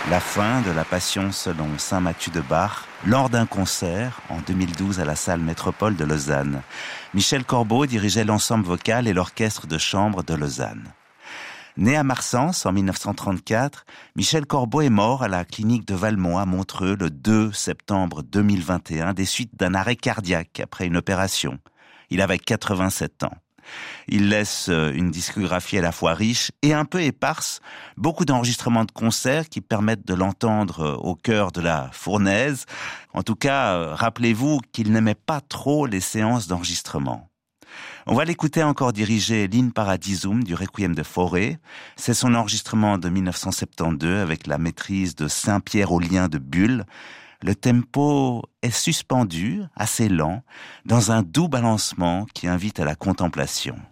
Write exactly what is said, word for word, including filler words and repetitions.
La fin de la Passion selon saint Matthieu de Bach, lors d'un concert en deux mille douze à la salle Métropole de Lausanne. Michel Corbeau dirigeait l'ensemble vocal et l'orchestre de chambre de Lausanne. Né à Marsens en mille neuf cent trente-quatre, Michel Corbeau est mort à la clinique de Valmont à Montreux le deux septembre deux mille vingt et un des suites d'un arrêt cardiaque après une opération. Il avait quatre-vingt-sept ans. Il laisse une discographie à la fois riche et un peu éparse, beaucoup d'enregistrements de concerts qui permettent de l'entendre au cœur de la fournaise. En tout cas, rappelez-vous qu'il n'aimait pas trop les séances d'enregistrement. On va l'écouter encore diriger l'In Paradisum du Requiem de Fauré. C'est son enregistrement de mille neuf cent soixante-douze avec la maîtrise de Saint-Pierre Aulien de Bulle. Le tempo est suspendu, assez lent, dans un doux balancement qui invite à la contemplation.